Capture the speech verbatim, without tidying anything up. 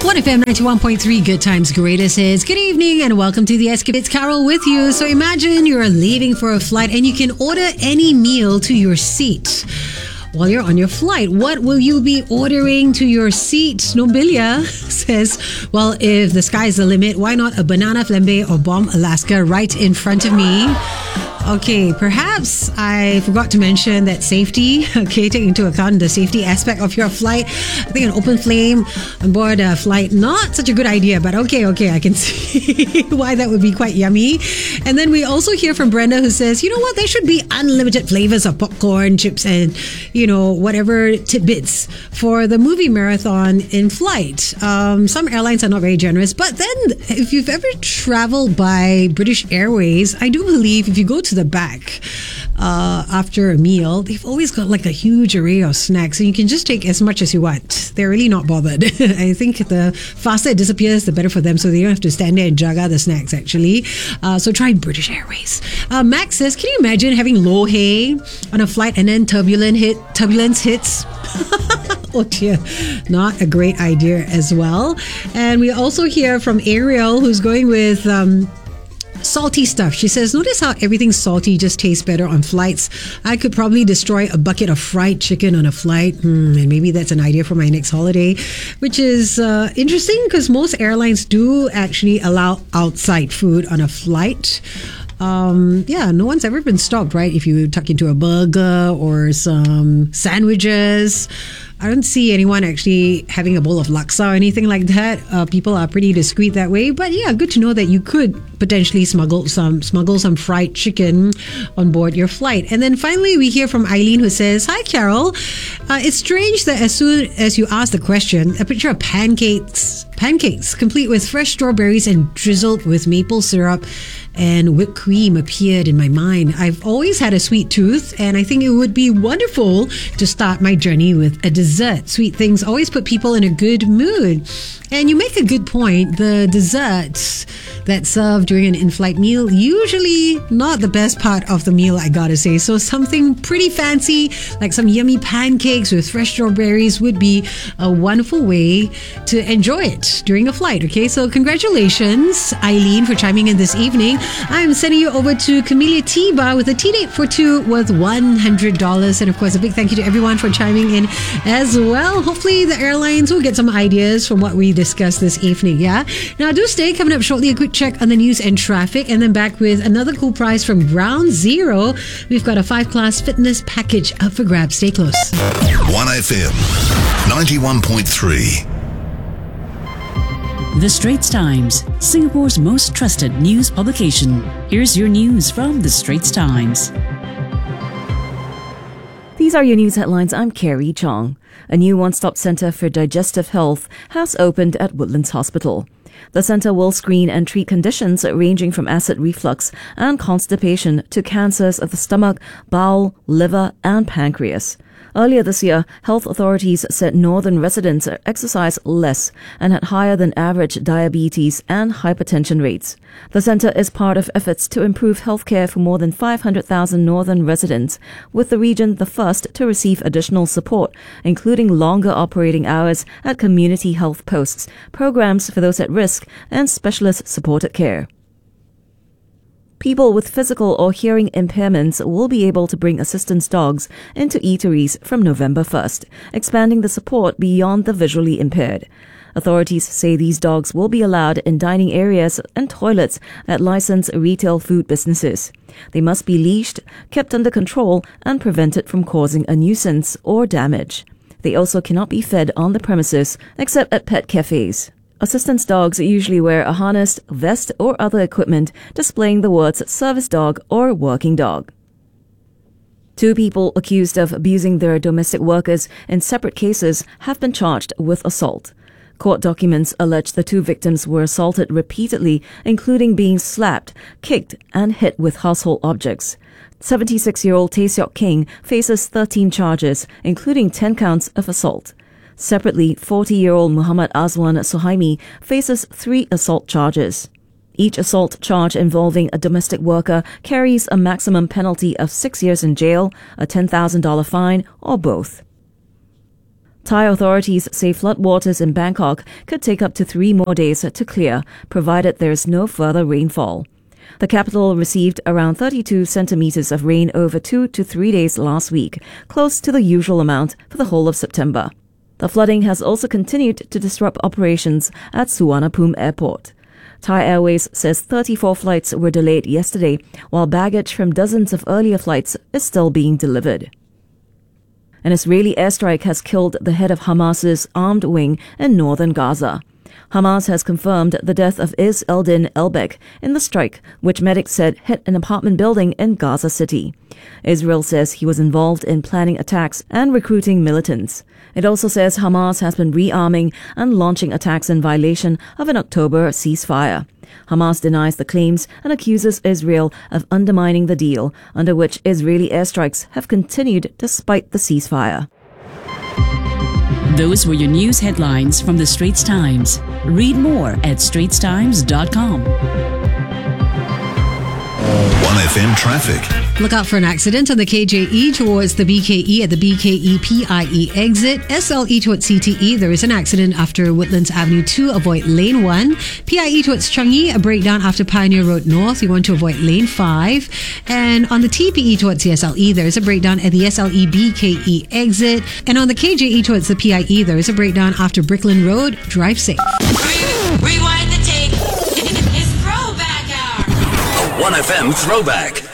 one F M ninety-one point three, Good Times, Greatest Hits. Good evening and welcome to the Escape. It's Carol with you. So imagine you're leaving for a flight and you can order any meal to your seat. While you're on your flight, what will you be ordering to your seat? Nobilia says, well, if the sky's the limit, why not a banana flambe or bomb Alaska right in front of me? Okay, perhaps I forgot to mention that safety, okay, take into account the safety aspect of your flight. I think an open flame on board a flight, not such a good idea, but okay, okay, I can see why that would be quite yummy. And then we also hear from Brenda who says, you know what, there should be unlimited flavors of popcorn, chips, and, you know, whatever tidbits for the movie marathon in flight. Um, some airlines are not very generous, but then if you've ever traveled by British Airways, I do believe if you go to the back uh, after a meal, they've always got like a huge array of snacks and you can just take as much as you want. They're really not bothered. I think the faster it disappears, the better for them, so they don't have to stand there and jaga the snacks actually. Uh, so try British Airways. Uh, Max says, can you imagine having low hay on a flight and then turbulent hit, turbulence hits? Oh dear, not a great idea as well. And we also hear from Ariel who's going with um, salty stuff. She says, notice how everything salty just tastes better on flights. I could probably destroy a bucket of fried chicken on a flight. Hmm, and maybe that's an idea for my next holiday, which is uh, interesting because most airlines do actually allow outside food on a flight. Um, yeah, no one's ever been stopped, right? If you tuck into a burger or some sandwiches. I don't see anyone actually having a bowl of laksa or anything like that. Uh, people are pretty discreet that way. But yeah, good to know that you could potentially smuggle some smuggle some fried chicken on board your flight. And then finally, we hear from Eileen who says, hi, Carol. Uh, it's strange that as soon as you ask the question, a picture of pancakes, pancakes complete with fresh strawberries and drizzled with maple syrup and whipped cream appeared in my mind. I've always had a sweet tooth, and I think it would be wonderful to start my journey with a dessert. Sweet things always put people in a good mood. And you make a good point. The desserts that served during an in-flight meal, usually not the best part of the meal, I gotta say. So something pretty fancy, like some yummy pancakes with fresh strawberries, would be a wonderful way to enjoy it during a flight. Okay, so congratulations, Eileen, for chiming in this evening. I'm sending you over to Camellia Tea Bar with a tea date for two worth one hundred dollars. And of course, a big thank you to everyone for chiming in as well. Hopefully the airlines will get some ideas from what we discussed this evening. Yeah. Now do stay. Coming up shortly, a quick check on the news and traffic, and then back with another cool prize from Ground Zero. We've got a five-class fitness package up for grabs. Stay close. one F M ninety-one point three. The Straits Times, Singapore's most trusted news publication. Here's your news from The Straits Times. These are your news headlines. I'm Carrie Chong. A new one-stop centre for digestive health has opened at Woodlands Hospital. The centre will screen and treat conditions ranging from acid reflux and constipation to cancers of the stomach, bowel, liver and pancreas. Earlier this year, health authorities said northern residents exercise less and had higher than average diabetes and hypertension rates. The centre is part of efforts to improve healthcare for more than five hundred thousand northern residents, with the region the first to receive additional support, including longer operating hours at community health posts, programs for those at risk, and specialist-supported care. People with physical or hearing impairments will be able to bring assistance dogs into eateries from November first, expanding the support beyond the visually impaired. Authorities say these dogs will be allowed in dining areas and toilets at licensed retail food businesses. They must be leashed, kept under control, and prevented from causing a nuisance or damage. They also cannot be fed on the premises, except at pet cafes. Assistance dogs usually wear a harness, vest, or other equipment displaying the words service dog or working dog. Two people accused of abusing their domestic workers in separate cases have been charged with assault. Court documents allege the two victims were assaulted repeatedly, including being slapped, kicked, and hit with household objects. seventy-six-year-old Tay Seok King faces thirteen charges, including ten counts of assault. Separately, forty-year-old Muhammad Azwan Suhaimi faces three assault charges. Each assault charge involving a domestic worker carries a maximum penalty of six years in jail, a ten thousand dollars fine, or both. Thai authorities say floodwaters in Bangkok could take up to three more days to clear, provided there is no further rainfall. The capital received around thirty-two centimeters of rain over two to three days last week, close to the usual amount for the whole of September. The flooding has also continued to disrupt operations at Suvarnabhumi Airport. Thai Airways says thirty-four flights were delayed yesterday, while baggage from dozens of earlier flights is still being delivered. An Israeli airstrike has killed the head of Hamas's armed wing in northern Gaza. Hamas has confirmed the death of Is Eldin Elbek in the strike, which medics said hit an apartment building in Gaza City. Israel says he was involved in planning attacks and recruiting militants. It also says Hamas has been rearming and launching attacks in violation of an October ceasefire. Hamas denies the claims and accuses Israel of undermining the deal, under which Israeli airstrikes have continued despite the ceasefire. Those were your news headlines from the Straits Times. Read more at straits times dot com. one F M traffic. Look out for an accident on the K J E towards the B K E at the B K E P I E exit. S L E towards C T E, there is an accident after Woodlands Avenue two, avoid lane one. P I E towards Changi, a breakdown after Pioneer Road North, you want to avoid lane five. And on the T P E towards the S L E, there is a breakdown at the S L E B K E exit. And on the K J E towards the P I E, there is a breakdown after Brickland Road. Drive safe. Rewind the tape. It's throwback hour. A one F M throwback.